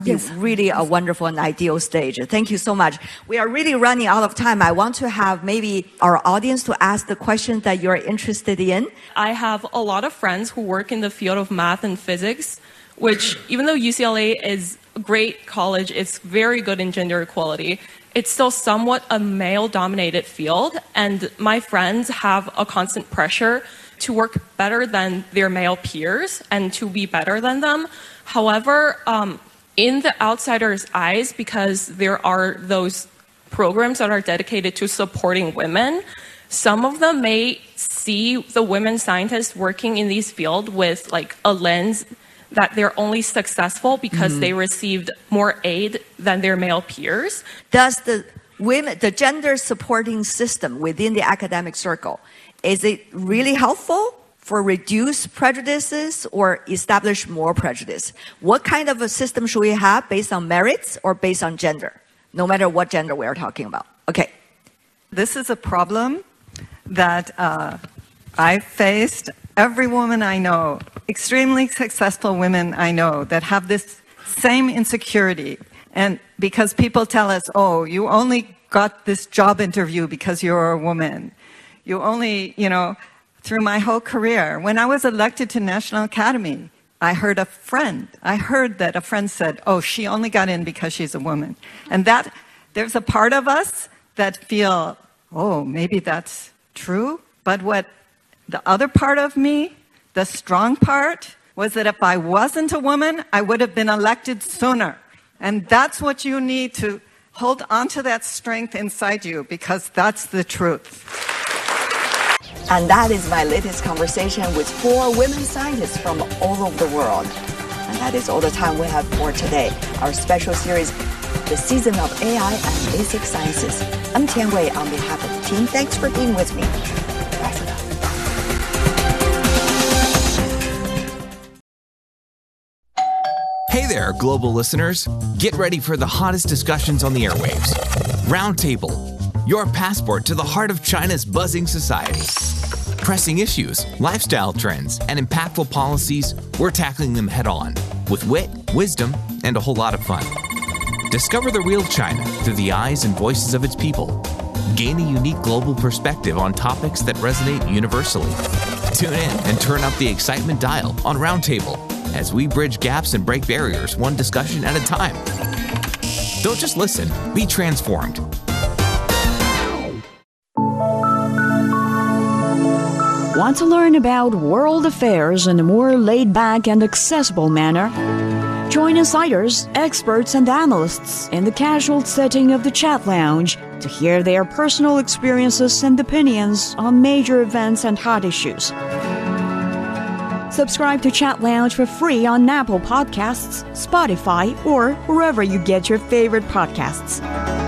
It's really a wonderful and ideal stage. Thank you so much. We are really running out of time. I want to have maybe our audience to ask the questions that you're interested in. I have a lot of friends who work in the field of math and physics, which even though UCLA is a great college, it's very good in gender equality. It's still somewhat a male-dominated field, and my friends have a constant pressure to work better than their male peers and to be better than them. However, in the outsider's eyes, because there are those programs that are dedicated to supporting women, some of them may see the women scientists working in these fields with like a lens that they're only successful because they received more aid than their male peers. Does the gender supporting system within the academic circle, is it really helpful for reduce prejudices or establish more prejudice? What kind of a system should we have based on merits or based on gender, no matter what gender we are talking about? Okay. This is a problem that I faced. Every woman I know, extremely successful women I know that have this same insecurity. And because people tell us, oh, you only got this job interview because you're a woman. You only, through my whole career, when I was elected to National Academy, I heard that a friend said, oh, she only got in because she's a woman. And that there's a part of us that feel, oh, maybe that's true. But what the other part of me, the strong part, was that if I wasn't a woman, I would have been elected sooner. And that's what you need to hold on to, that strength inside you, because that's the truth. And that is my latest conversation with 4 women scientists from all over the world. And that is all the time we have for today. Our special series, The Season of AI and Basic Sciences. I'm Tian Wei on behalf of the team. Thanks for being with me. Bye for now. Hey there, global listeners. Get ready for the hottest discussions on the airwaves. Roundtable, your passport to the heart of China's buzzing society. Pressing issues, lifestyle trends, and impactful policies, we're tackling them head on with wit, wisdom, and a whole lot of fun. Discover the real China through the eyes and voices of its people. Gain a unique global perspective on topics that resonate universally. Tune in and turn up the excitement dial on Roundtable as we bridge gaps and break barriers one discussion at a time. Don't just listen, be transformed. Want to learn about world affairs in a more laid-back and accessible manner? Join insiders, experts, and analysts in the casual setting of the Chat Lounge to hear their personal experiences and opinions on major events and hot issues. Subscribe to Chat Lounge for free on Apple Podcasts, Spotify, or wherever you get your favorite podcasts.